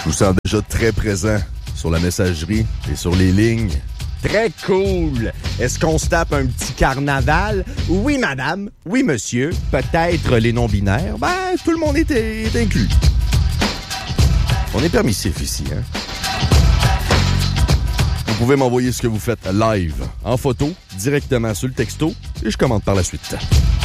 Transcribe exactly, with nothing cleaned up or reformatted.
Je vous sens déjà très présent sur la messagerie et sur les lignes. Très cool! Est-ce qu'on se tape un petit carnaval? Oui, madame. Oui, monsieur. Peut-être les non-binaires. Ben, tout le monde est, est inclus. On est permissif ici, hein? Vous pouvez m'envoyer ce que vous faites live, en photo, directement sur le texto, et je commente par la suite.